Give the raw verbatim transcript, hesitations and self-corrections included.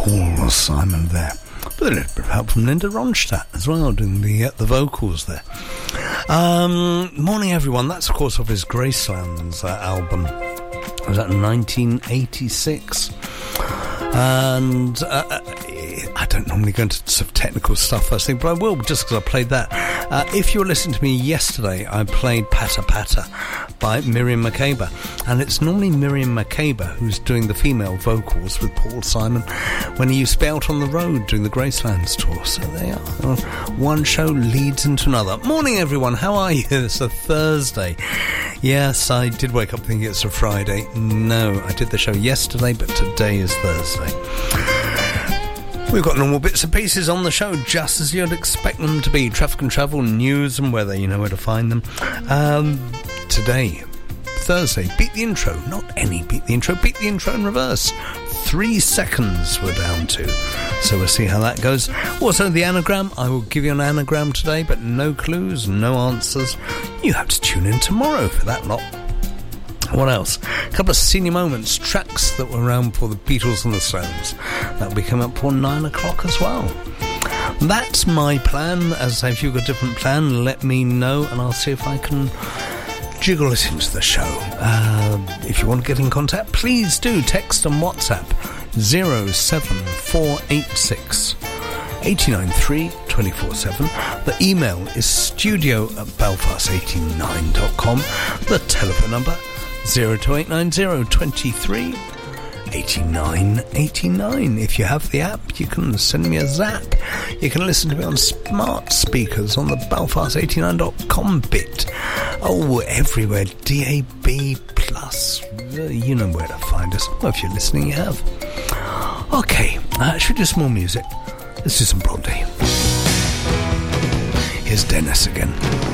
Paul Simon there. With a little bit of help from Linda Ronstadt as well, doing the uh, the vocals there. Um, morning, everyone. That's, of course, of his Gracelands uh, album. Was that nineteen eighty-six? And uh, I don't normally go into sort of technical stuff first thing, but I will just because I played that. Uh, if you were listening to me yesterday, I played Patter Patter by Miriam Makeba, and it's normally Miriam Makeba who's doing the female vocals with Paul Simon when he used to be out on the road doing the Gracelands tour. So there you are. One show leads into another. Morning, everyone. How are you? It's a Thursday. Yes, I did wake up thinking it's a Friday. No, I did the show yesterday, but today is Thursday. We've got normal bits and pieces on the show, just as you'd expect them to be. Traffic and travel, news and weather, you know where to find them. Um, today, Thursday, beat the intro. Not any beat the intro, beat the intro in reverse. Three seconds we're down to. So we'll see how that goes. Also, the anagram. I will give you an anagram today, but no clues, no answers. You have to tune in tomorrow for that lot. What else? A couple of senior moments, tracks that were around for the Beatles and the Stones. That'll be coming up for nine o'clock as well. That's my plan. As I say, if you've got a different plan, let me know and I'll see if I can jiggle it into the show. Uh, if you want to get in contact, please do. Text and WhatsApp zero seven four eight six eight nine three two four seven. The email is studio at belfast eighty-nine dot com. The telephone number zero two eight nine zero two three eight nine eight nine. If you have the app, you can send me a zap. You can listen to me on smart speakers on the belfast eighty-nine dot com bit. Oh, everywhere. D A B plus. You know where to find us. Well, if you're listening, you have. Okay, uh, should we do some more music? Let's do some Blondie. Here's Dennis again.